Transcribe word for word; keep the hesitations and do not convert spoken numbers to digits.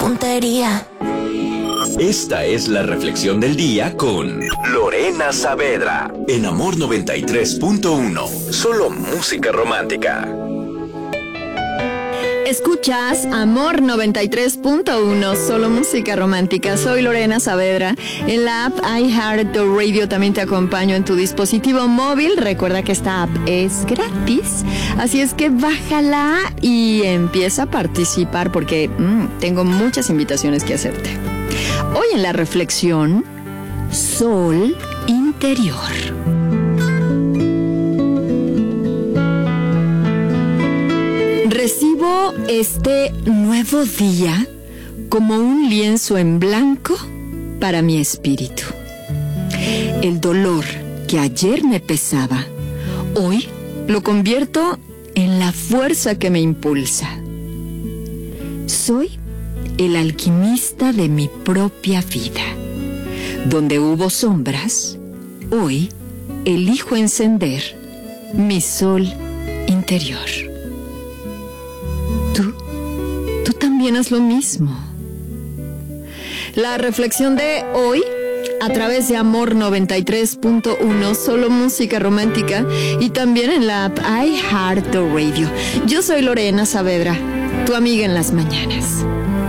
puntería. Esta es la reflexión del día con Lorena Saavedra en Amor noventa y tres punto uno. Solo música romántica. Escuchas Amor noventa y tres punto uno, solo música romántica. Soy Lorena Saavedra. En la app iHeartRadio también te acompaño en tu dispositivo móvil. Recuerda que esta app es gratis, así es que bájala y empieza a participar porque mmm, tengo muchas invitaciones que hacerte. Hoy en la reflexión, Sol Interior. Recibo este nuevo día como un lienzo en blanco para mi espíritu. El dolor que ayer me pesaba, hoy lo convierto en la fuerza que me impulsa. Soy el alquimista de mi propia vida. Donde hubo sombras, hoy elijo encender mi sol interior. Tú, tú también haz lo mismo. La reflexión de hoy, a través de Amor noventa y tres punto uno, solo música romántica, y también en la app iHeartRadio. Yo soy Lorena Saavedra, tu amiga en las mañanas.